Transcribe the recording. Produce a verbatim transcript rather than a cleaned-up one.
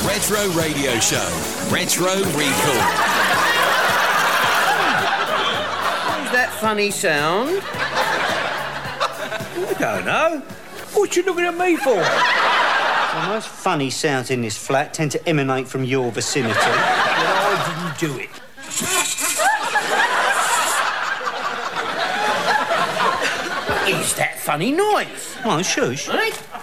Retro Radio Show. Retro Recall. What's that funny sound? I don't know. What you looking at me for? The most funny sounds in this flat tend to emanate from your vicinity. Well, I didn't do it. What is that funny noise? Oh, shush. Right?